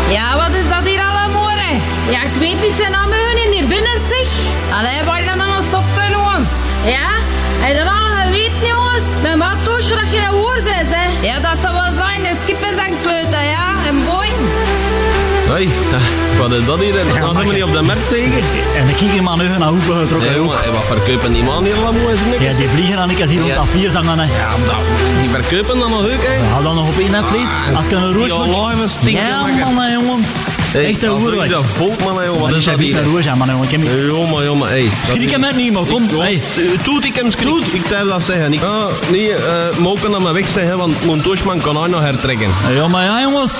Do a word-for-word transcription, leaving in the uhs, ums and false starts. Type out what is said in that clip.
Ja, wat is dat hier allemaal, hè? Ja, ik weet niet zijn naam in hier binnen, zeg. Allee, waar dan maar nog stoppen, jongen. Ja? Heb je dat al geweten, jongens? Mijn maat Toosje dat je een woord bent, hè? Ja, dat zal wel zijn. De skippen zijn kleuten, ja? En boy. Hoi, wat is dat hier? Dat Ja, zijn we niet op de markt, zeker? En ik kijk hier maar nu naar hoeken getrokken. Nee, jongen, wat verkopen die man hier allemaal? Ja, die vliegen dan ik als hier op Ja. dat vier zangen. Hè. Ja, dat, die verkopen dan nog ook, hè? Ja, dan nog op één, hè, Vlees? Ah, Als ik een roos die moet... online stinken, Ja, makker. man, hè, jongen. Hey, Echt een als hoer, je dat volk, man, hè, jongen. Wat Wat is dat hier? een roos, hè, man, jongen. Ik heb niet... Jongen, jongen, hey. Schrik hem met niet, man. Kom, hey. Toet, ik hem schrik. Ik durf dat zeggen. Ik, ah, nee, uh, mogen dat maar weg zeggen, want mijn toosman kan hij nog hertrekken. Ja, maar ja, jongens.